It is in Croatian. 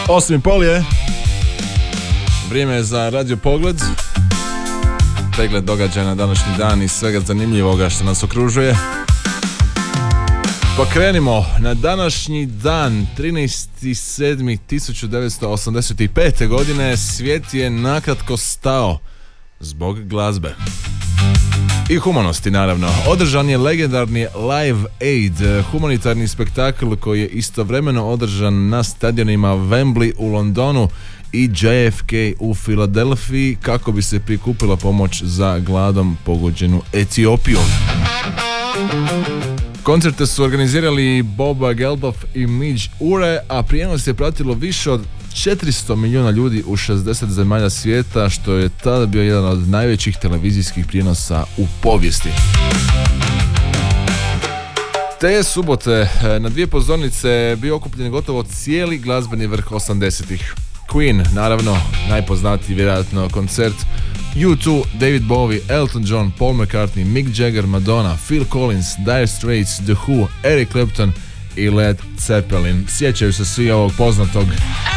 8:30 je. Vrijeme je za Radio Pogled. Pregled događaja na današnji dan i svega zanimljivoga što nas okružuje. Pa krenimo. Na današnji dan, 13.7.1985. godine, svijet je nakratko stao zbog glazbe. I humanosti, naravno. Održan je legendarni Live Aid, humanitarni spektakl koji je istovremeno održan na stadionima Wembley u Londonu i JFK u Filadelfiji kako bi se prikupila pomoć za gladom pogođenu Etiopiju. Koncerte su organizirali Bob Geldof i Midge Ure, a prijenos je pratilo više od 400 milijuna ljudi u 60 zemalja svijeta, što je tada bio jedan od najvećih televizijskih prijenosa u povijesti. Te subote na dvije pozornice bio okupljen gotovo cijeli glazbeni vrh 80-ih. Queen, naravno, najpoznatiji vjerojatno koncert, U2, David Bowie, Elton John, Paul McCartney, Mick Jagger, Madonna, Phil Collins, Dire Straits, The Who, Eric Clapton i Led Zeppelin. Sjećaju se svi ovog poznatog